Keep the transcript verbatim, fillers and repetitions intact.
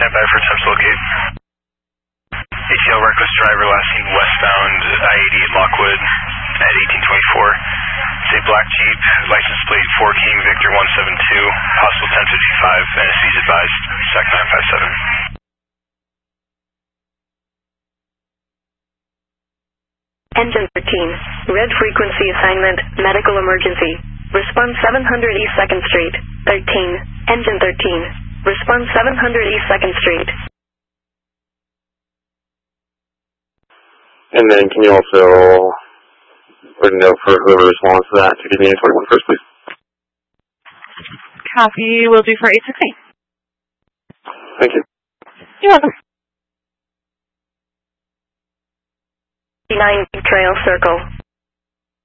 Stand by for attempt to locate. A T L reckless driver last seen westbound I eighty at Lockwood at eighteen twenty-four. It's a black Jeep, license plate four King Victor one seven two, possible ten fifty-five, N S C's advised, S A C nine five seven. Engine thirteen, red frequency assignment, medical emergency. Response seven hundred East second Street. thirteen, engine thirteen. Response seven hundred East second Street. And then can you also put a note for whoever responds to that to give me a twenty-one first, please? Copy, will do for eight six eight. Thank you. You're welcome. nine Trail Circle.